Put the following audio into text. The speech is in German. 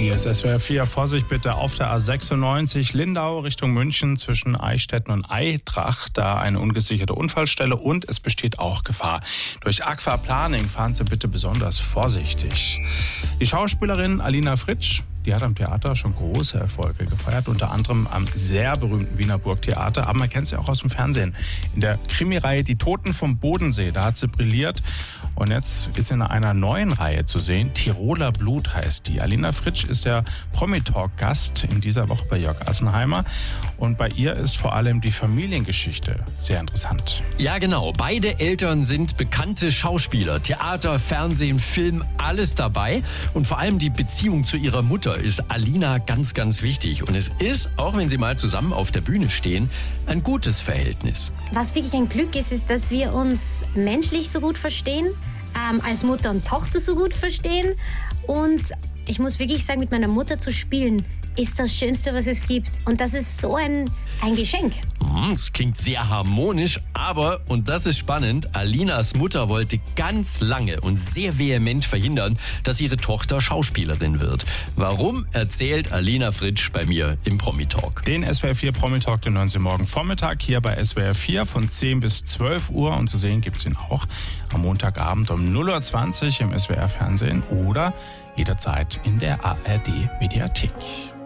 Hier ist SWR 4. Vorsicht bitte auf der A96 Lindau Richtung München zwischen Eichstätten und Eitrach. Da eine ungesicherte Unfallstelle und es besteht auch Gefahr. Durch Aquaplaning fahren Sie bitte besonders vorsichtig. Die Schauspielerin Alina Fritsch, die hat am Theater schon große Erfolge gefeiert, unter anderem am sehr berühmten Wiener Burgtheater. Aber man kennt sie auch aus dem Fernsehen. In der Krimireihe Die Toten vom Bodensee, da hat sie brilliert. Und jetzt ist sie in einer neuen Reihe zu sehen. Tiroler Blut heißt die. Alina Fritsch ist der Promi-Talk-Gast in dieser Woche bei Jörg Assenheimer. Und bei ihr ist vor allem die Familiengeschichte sehr interessant. Ja, genau. Beide Eltern sind bekannte Schauspieler. Theater, Fernsehen, Film, alles dabei. Und vor allem die Beziehung zu ihrer Mutter ist Alina ganz, ganz wichtig. Und es ist, auch wenn sie mal zusammen auf der Bühne stehen, ein gutes Verhältnis. Was wirklich ein Glück ist, dass wir uns menschlich so gut verstehen, als Mutter und Tochter so gut verstehen. Und ich muss wirklich sagen, mit meiner Mutter zu spielen, ist das Schönste, was es gibt. Und das ist so ein Geschenk. Das klingt sehr harmonisch, aber, und das ist spannend, Alinas Mutter wollte ganz lange und sehr vehement verhindern, dass ihre Tochter Schauspielerin wird. Warum, erzählt Alina Fritsch bei mir im Promi-Talk. Den SWR 4 Promi-Talk, den hören Sie morgen Vormittag hier bei SWR 4 von 10 bis 12 Uhr. Und zu sehen gibt es ihn auch am Montagabend um 0:20 Uhr im SWR Fernsehen oder jederzeit in der ARD Mediathek.